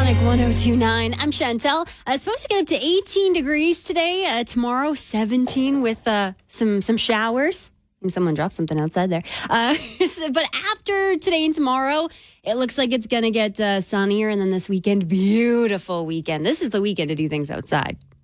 Sonic 102.9. I'm Chantel. It's supposed to get up to 18 degrees today. Tomorrow, 17 with some showers. And someone dropped something outside there. But after today and tomorrow, it looks like it's going to get sunnier. And then this weekend, beautiful weekend. This is the weekend to do things outside.